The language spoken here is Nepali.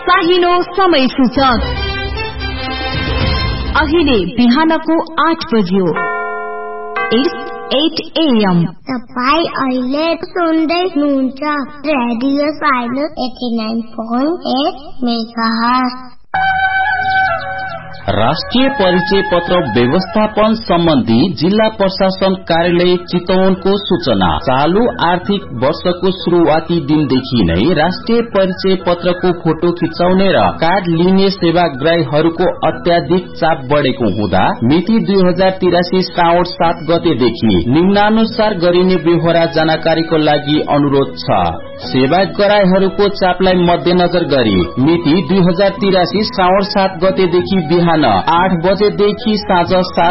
साहिनो समय सूचक अहिले बिहानको 8 बज्यो। 8 AM। तपाईँ अहिले सुन्दै हुनुहुन्छ रेडियो साइनो 89.8 मेगाहर्ज। राष्ट्रिय परिचय पत्र व्यवस्थापन सम्बन्धी जिल्ला प्रशासन कार्यालय चितवनको सूचना। चालू आर्थिक वर्षको शुरूआती दिनदेखि नै राष्ट्रिय परिचय पत्रको फोटो खिचाउने र कार्ड लिने सेवाग्राहीहरूको अत्याधिक चाप बढ़ेको हुँदा मिति 2083 श्रावण 7 गतेदेखि निम्नानुसार गरिने बेहोरा जानकारीको लागि अनुरोध छ। सेवाग्राहीहरूको चापलाई मध्यनजर गरी मिति 2083 श्रावण 7 गतेदेखि बिहान 8 बजेदेखि साँझ 7